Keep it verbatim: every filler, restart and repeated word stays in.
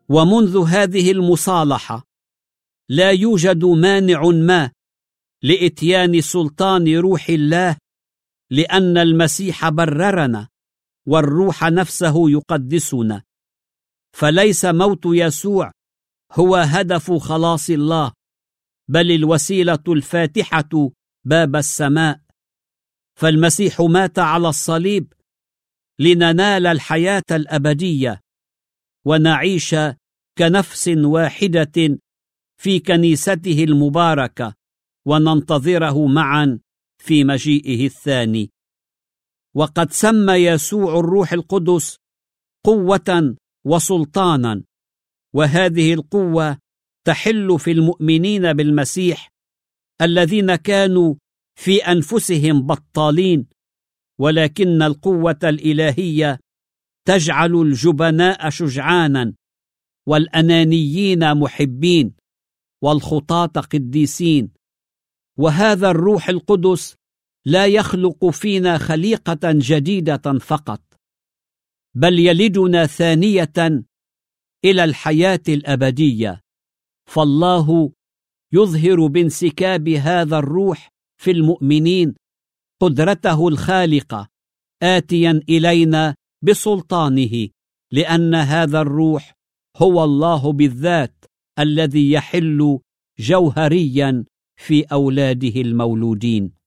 ومنذ هذه المصالحة لا يوجد مانع ما لإتيان سلطان روح الله، لأن المسيح بررنا والروح نفسه يقدسنا. فليس موت يسوع هو هدف خلاص الله، بل الوسيلة الفاتحة باب السماء. فالمسيح مات على الصليب لننال الحياة الأبدية ونعيش كنفس واحدة في كنيسته المباركة، وننتظره معا في مجيئه الثاني. وقد سمى يسوع الروح القدس قوة وسلطانا، وهذه القوة تحل في المؤمنين بالمسيح الذين كانوا في أنفسهم بطالين، ولكن القوة الإلهية تجعل الجبناء شجعانا، والأنانيين محبين، والخطاة قديسين. وهذا الروح القدس لا يخلق فينا خليقة جديدة فقط، بل يلدنا ثانية إلى الحياة الأبدية. فالله يظهر بانسكاب هذا الروح في المؤمنين قدرته الخالقة، آتيا إلينا بسلطانه، لأن هذا الروح هو الله بالذات الذي يحل جوهريا في أولاده المولودين.